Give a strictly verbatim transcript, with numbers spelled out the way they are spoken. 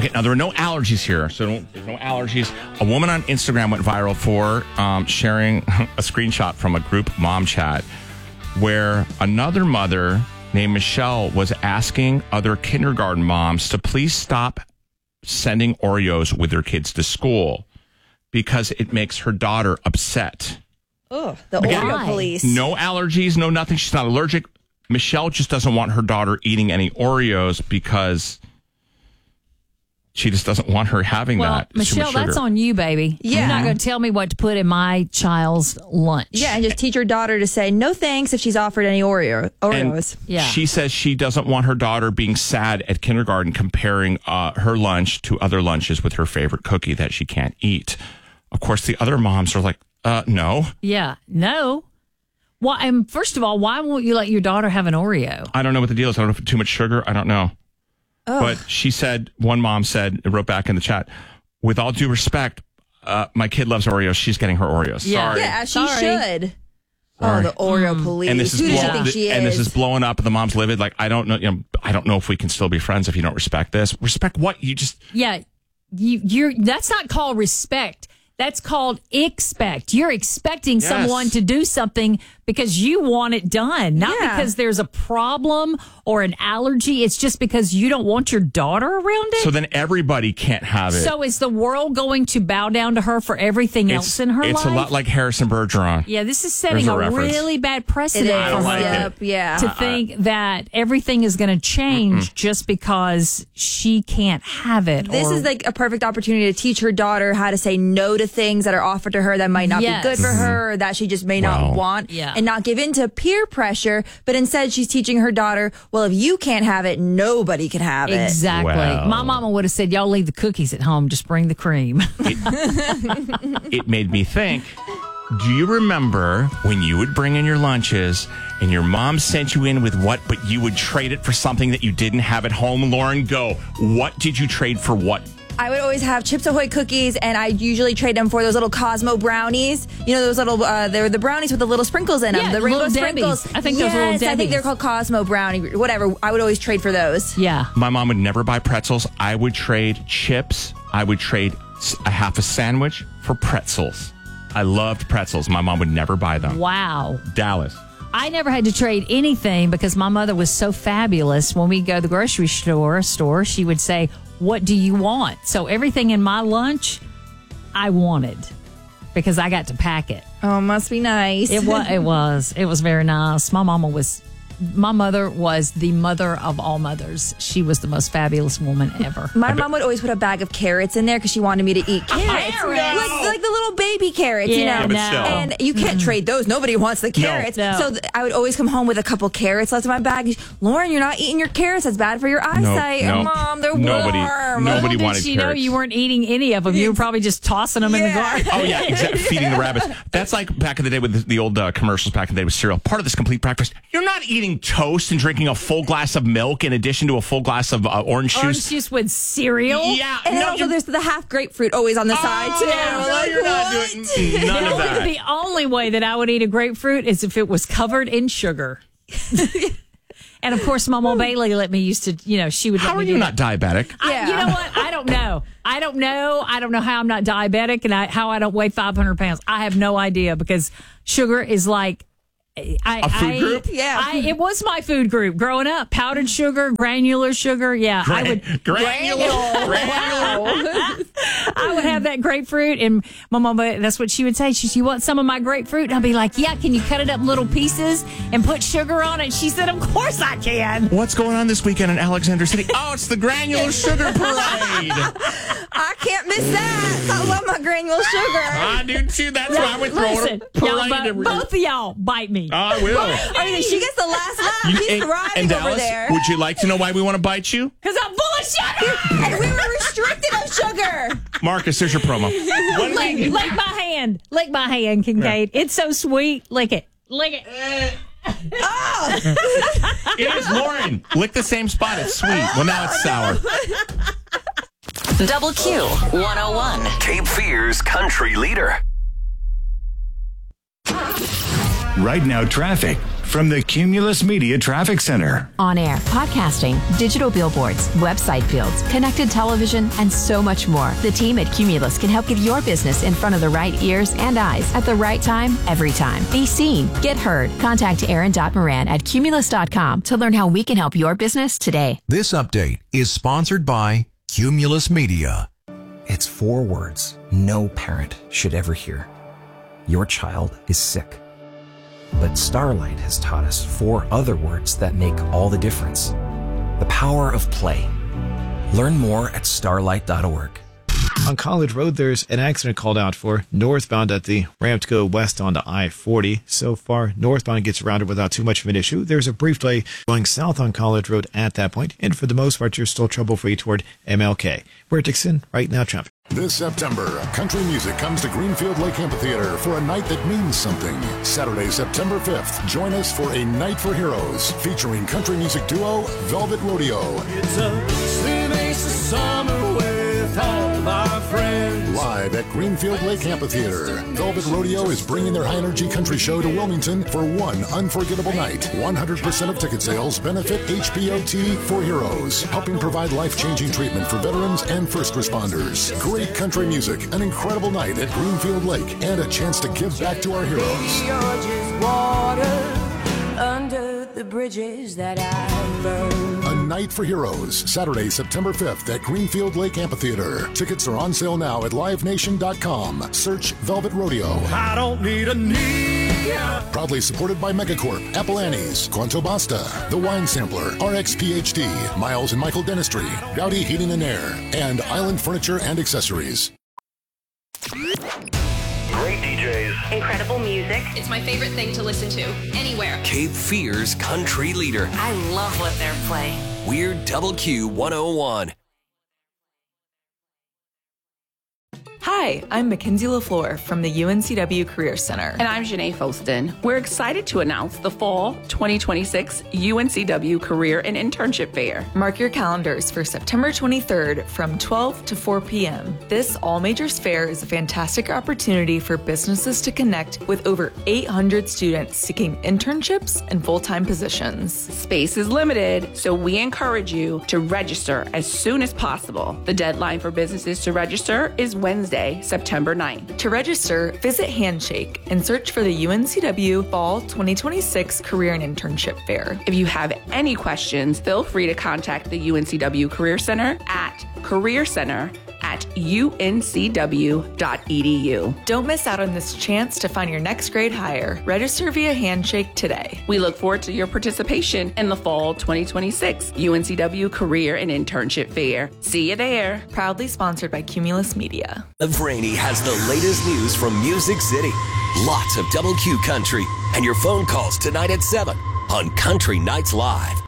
Okay, now there are no allergies here, so don't, there's no allergies. A woman on Instagram went viral for um, sharing a screenshot from a group mom chat where another mother named Michelle was asking other kindergarten moms to please stop sending Oreos with their kids to school because it makes her daughter upset. Oh, the Again, Oreo police. No allergies, no nothing. She's not allergic. Michelle just doesn't want her daughter eating any Oreos because she just doesn't want her having well, that. Michelle, that's on you, baby. Yeah. You're not going to tell me what to put in my child's lunch. Yeah, and just teach your daughter to say no thanks if she's offered any Oreo Oreos. And yeah. She says she doesn't want her daughter being sad at kindergarten comparing uh, her lunch to other lunches with her favorite cookie that she can't eat. Of course, the other moms are like, uh, no. Yeah, no. Why? And first of all, why won't you let your daughter have an Oreo? I don't know what the deal is. I don't know if it's too much sugar. I don't know. Oh. But she said, one mom said, wrote back in the chat, with all due respect, uh, my kid loves Oreos. She's getting her Oreos. Yeah. Sorry. Yeah, she Sorry. should. Sorry. Oh, the Oreo Mm. police. And this is Who does blow- she think she is? and this is blowing up, and the mom's livid. Like, I don't know. You know, I don't know if we can still be friends if you don't respect this. Respect what? You just Yeah, you, you're. That's not called respect. That's called expect. You're expecting Yes. someone to do something because you want it done, not Yeah. because there's a problem or an allergy. It's just because you don't want your daughter around it. so then everybody can't have it. So is the world going to bow down to her for everything it's, else in her it's life? a lot like Harrison Bergeron. Yeah, this is setting There's a a, reference. really bad It precedent is. I don't for like her it. Yep, yeah. to think that everything is going to change just because she can't have it. This or- is like a perfect opportunity to teach her daughter how to say no to things that are offered to her that might not Yes. be good for her, or that she just may Wow. not want, Yeah. and not give in to peer pressure. But instead, she's teaching her daughter, well, if you can't have it, nobody can have it. Exactly. Wow. My mama would have said, y'all leave the cookies at home, just bring the cream. It made me think, do you remember when you would bring in your lunches and your mom sent you in with what, but you would trade it for something that you didn't have at home? Lauren, go. What did you trade for what? I would always have Chips Ahoy cookies, and I usually trade them for those little Cosmo brownies. You know, those little, uh, they're the brownies with the little sprinkles in them. Yeah, the rainbow Little sprinkles. Debbies. I think those yes, are Little I think Debbies. they're called Cosmo brownie, whatever. I would always trade for those. Yeah. My mom would never buy pretzels. I would trade chips. I would trade s- a half a sandwich for pretzels. I loved pretzels. My mom would never buy them. Wow. Dallas. I never had to trade anything because my mother was so fabulous. When we go to the grocery store, store, she would say, what do you want? So everything in my lunch, I wanted because I got to pack it. Oh, must be nice. It was, it was, it was very nice. My mama was, my mother was the mother of all mothers. She was the most fabulous woman ever. My mom would always put a bag of carrots in there because she wanted me to eat carrots. Carrots? Like, like the little baby carrots, you Yeah, know. Yeah, but still. And you can't trade those. Nobody wants the carrots. No. So th- I would always come home with a couple carrots left in my bag. Lauren, you're not eating your carrots. That's bad for your eyesight. no. Mom, they're Nobody- warm. nobody Little did wanted she know carrots. you weren't eating any of them. You were probably just tossing them in the Yeah. garden. Oh, yeah, exactly. Feeding the rabbits. That's like back in the day with the, the old uh, commercials back in the day with cereal. Part of this complete breakfast, you're not eating toast and drinking a full glass of milk in addition to a full glass of uh, orange juice. Orange juice with cereal. Yeah. And then no, also you- there's the half grapefruit always on the side, too. yeah, no, Like, you're not what? doing none The of only, that. the only way that I would eat a grapefruit is if it was covered in sugar. And of course, Mama Bailey let me used to, you know, she would let How me are do you that. not diabetic? I, Yeah. you know what? I don't know. I don't know. I don't know how I'm not diabetic and I, how I don't weigh five hundred pounds. I have no idea because sugar is like. I, A food I, group? Yeah. I, it was my food group growing up. Powdered sugar, granular sugar. Yeah, I would. Granular. Granular. I would have that grapefruit, and my mama, that's what she would say. She said, you want some of my grapefruit? And I'd be like, yeah, can you cut it up in little pieces and put sugar on it? She said, of course I can. What's going on this weekend in Alexander City? Oh, it's the Granular Sugar Parade. I can't miss that. I love my granule sugar. I do too. That's why we're throwing Listen, a y'all, parade bo- every both of y'all bite me. I will. I mean, she gets the last laugh. You- She's and, thriving and over Dallas, there. would you like to know why we want to bite you? Because I'm full of sugar. And we were restricted of sugar. Marcus, here's your promo. When lick, we- lick my hand. Lick my hand, Kincaid. It's so sweet. Lick it. Lick it. It is Lauren. Lick the same spot. It's sweet. Well, now it's sour. Double Q one oh one. Cape Fear's country leader. Right now, traffic from the Cumulus Media Traffic Center. On air, podcasting, digital billboards, website builds, connected television, and so much more. The team at Cumulus can help get your business in front of the right ears and eyes at the right time, every time. Be seen. Get heard. Contact Aaron Moran at Cumulus dot com to learn how we can help your business today. This update is sponsored by Cumulus Media. It's four words no parent should ever hear. Your child is sick. But Starlight has taught us four other words that make all the difference. The power of play. Learn more at starlight dot org. On College Road, there's an accident called out for northbound at the ramp to go west onto I forty. So far, northbound gets routed without too much of an issue. There's a brief delay going south on College Road at that point, and for the most part, you're still trouble-free toward M L K. We're at Dixon, right now, traffic. This September, country music comes to Greenfield Lake Amphitheater for a night that means something. Saturday, September fifth, join us for A Night for Heroes, featuring country music duo Velvet Rodeo. It's a sweet summer with all my friends. Live at Greenfield Lake Amphitheater, Velvet Rodeo is bringing their high-energy country show to Wilmington for one unforgettable night. one hundred percent of ticket sales benefit H P O T for Heroes, helping provide life-changing treatment for veterans and first responders. Great country music, an incredible night at Greenfield Lake, and a chance to give back to our heroes. You're just water under the bridges that I burn. A Night for Heroes, Saturday, September fifth at Greenfield Lake Amphitheater. Tickets are on sale now at live nation dot com. Search Velvet Rodeo. I don't need a knee. Proudly supported by Megacorp, Apple Annie's, Quanto Basta, The Wine Sampler, R X P H D, Miles and Michael Dentistry, Gowdy Heating and Air, and Island Furniture and Accessories. Great D Js. Incredible music. It's my favorite thing to listen to anywhere. Cape Fear's country leader. I love what they're playing. We're Double Q one oh one. Hi, I'm Mackenzie LaFleur from the U N C W Career Center. And I'm Janae Foston. We're excited to announce the Fall twenty twenty-six U N C W Career and Internship Fair. Mark your calendars for September twenty-third from twelve to four p.m. This all-majors fair is a fantastic opportunity for businesses to connect with over eight hundred students seeking internships and full-time positions. Space is limited, so we encourage you to register as soon as possible. The deadline for businesses to register is Wednesday, September ninth. To register, visit Handshake and search for the U N C W Fall twenty twenty-six Career and Internship Fair. If you have any questions, feel free to contact the U N C W Career Center at Career Center at U N C W dot E D U. Don't miss out on this chance to find your next grade hire. Register via Handshake today. We look forward to your participation in the Fall twenty twenty-six U N C W Career and Internship Fair. See you there. Proudly sponsored by Cumulus Media. Brainy has the latest news from Music City. Lots of Double Q country and your phone calls tonight at seven on Country Nights Live.